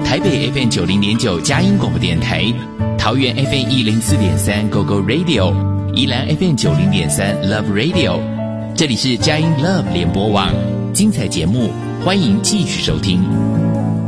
台北 FM 90.9佳音广播电台，桃园 FM 104.3 GO GO Radio， 宜兰 FM 90.3 Love Radio。这里是佳音 Love 联播网，精彩节目，欢迎继续收听。